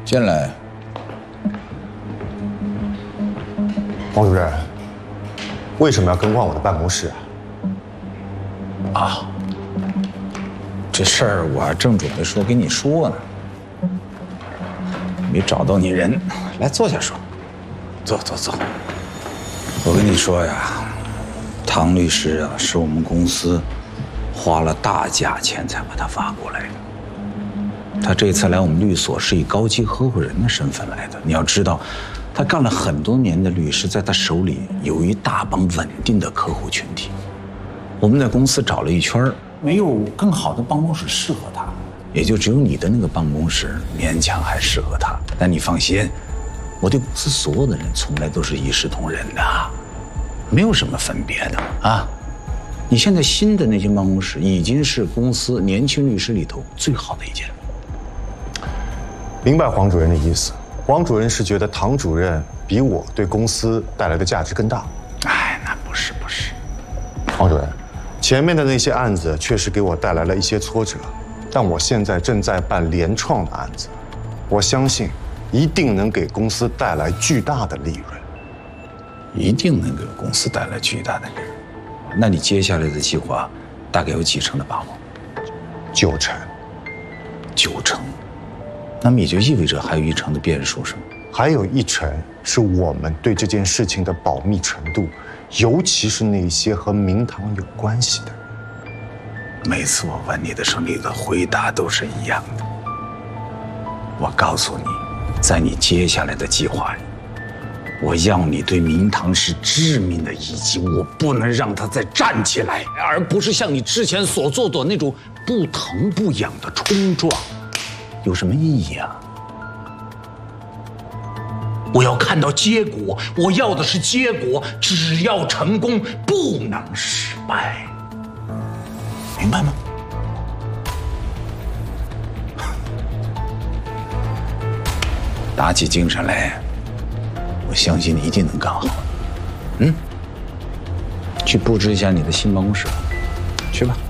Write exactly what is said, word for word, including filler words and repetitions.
进来。 王主任，为什么要更换我的办公室啊？啊，这事儿我还正准备说跟你说呢，没找到你人，来坐下说。坐坐坐。我跟你说呀，唐律师啊，是我们公司花了大价钱才把他挖过来的。他这次来我们律所是以高级合伙人的身份来的。你要知道，他干了很多年的律师，在他手里有一大帮稳定的客户群体。我们在公司找了一圈，没有更好的办公室适合他，也就只有你的那个办公室勉强还适合他。但你放心，我对公司所有的人从来都是一视同仁的，没有什么分别的啊。你现在新的那间办公室已经是公司年轻律师里头最好的一间。 明白黄主任的意思。黄主任是觉得唐主任比我对公司带来的价值更大。 哎，那不是不是。 黄主任，前面的那些案子确实给我带来了一些挫折，但我现在正在办联创的案子，我相信一定能给公司带来巨大的利润。 一定能给公司带来巨大的利润。那你接下来的计划大概有几成的把握？ 九成。 九成。那么也就意味着还有一成的变数，是吗？ 还有一成是我们对这件事情的保密程度，尤其是那些和明堂有关系的人。 每次我问你的时候，你的回答都是一样的。我告诉你，在你接下来的计划里，我要你对明堂是致命的一击，我不能让他再站起来，而不是像你之前所做的那种不疼不痒的冲撞。有什么意义啊？我要看到结果，我要的是结果，只要成功，不能失败，明白吗？打起精神来，我相信你一定能干好。嗯，去布置一下你的新办公室，去吧。